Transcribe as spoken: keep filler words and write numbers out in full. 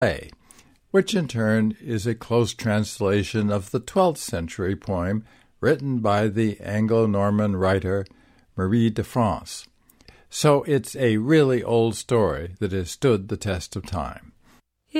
play, which in turn is a close translation of the twelfth century poem written by the Anglo-Norman writer Marie de France. So it's a really old story that has stood the test of time.